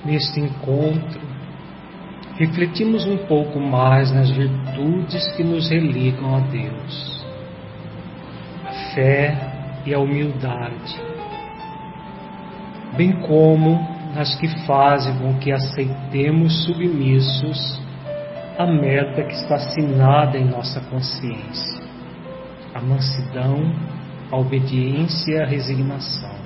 Neste encontro, refletimos um pouco mais nas virtudes que nos religam a Deus, a fé e a humildade, bem como nas que fazem com que aceitemos submissos a meta que está assinada em nossa consciência: a mansidão, a obediência e a resignação.